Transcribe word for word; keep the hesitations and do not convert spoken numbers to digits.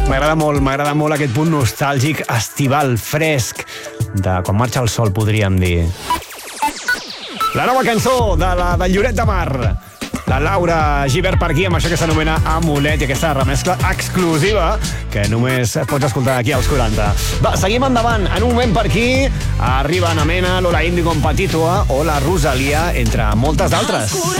M'agrada molt, m'agrada molt aquest punt nostàlgic, estival, fresc, de quan marxa el sol, podríem dir. La nova cançó de la de Lloret de Mar. La Laura Gibert per aquí, amb això que s'anomena Amulet, i aquesta remescla exclusiva que només pots escoltar aquí als quaranta. Va, seguim endavant. En un moment per aquí arriba Ana Mena, Lola Índigo amb Petitua o la Rosalia, entre moltes d'altres.